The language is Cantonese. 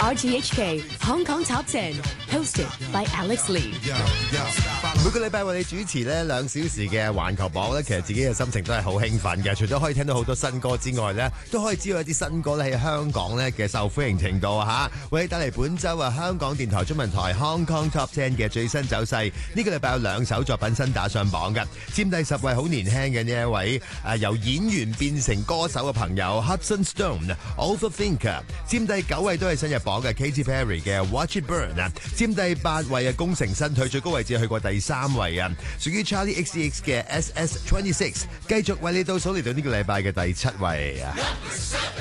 RTHK Hong Kong Top 10 hosted by Alex Lee。 每個禮拜為你主持呢2小時嘅環球榜呢，其實自己嘅心情都係好興奮嘅。除咗可以聽到好多新歌之外呢，都可以知道一啲新歌咧喺香港呢嘅受歡迎程度啊嚇。為你帶嚟本週香港電台中文台 Hong Kong Top 10嘅最新走勢。呢個禮拜有2首作品新打上榜嘅，佔第10位好年輕嘅呢一位由演員變成歌手嘅朋友 Hudson Stone Overthinker。佔第9位都係新入榜嘅 Katy Perry 嘅 Watch It Burn 啊。佔第8位功成身退，最高位置去過第3位啊，屬於 Charlie XCX 嘅 SS26， 繼續為你倒數嚟到呢個禮拜嘅第7位啊。